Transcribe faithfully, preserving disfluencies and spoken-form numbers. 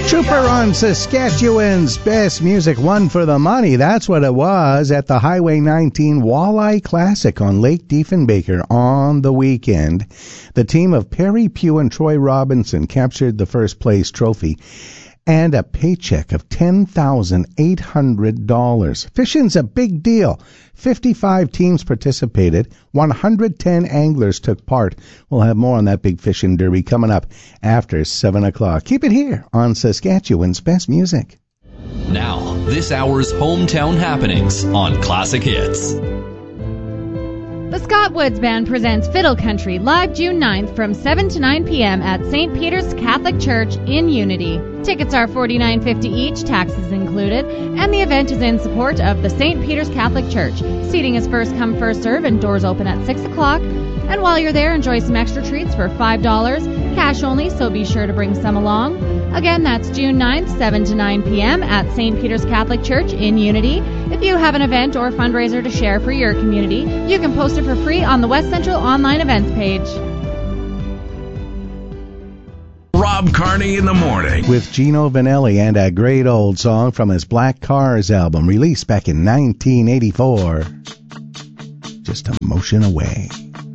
Trooper on Saskatchewan's best music, one for the money. That's what it was at the Highway nineteen Walleye Classic on Lake Diefenbaker on the weekend. The team of Perry Pugh and Troy Robinson captured the first place trophy and a paycheck of ten thousand eight hundred dollars. Fishing's a big deal. fifty-five teams participated. one hundred ten anglers took part. We'll have more on that big fishing derby coming up after seven o'clock. Keep it here on Saskatchewan's Best Music. Now, this hour's hometown happenings on Classic Hits. The Scott Woods Band presents Fiddle Country live June ninth from seven to nine p.m. at Saint Peter's Catholic Church in Unity. Tickets are forty-nine fifty each, taxes included, and the event is in support of the Saint Peter's Catholic Church. Seating is first come, first serve, and doors open at six o'clock. And while you're there, enjoy some extra treats for five dollars, cash only, so be sure to bring some along. Again, that's June ninth, seven to nine p.m. at Saint Peter's Catholic Church in Unity. If you have an event or fundraiser to share for your community, you can post it for free on the West Central online events page. Rob Carney in the morning. With Gino Vanelli and a great old song from his Black Cars album released back in nineteen eighty-four. Just a motion away.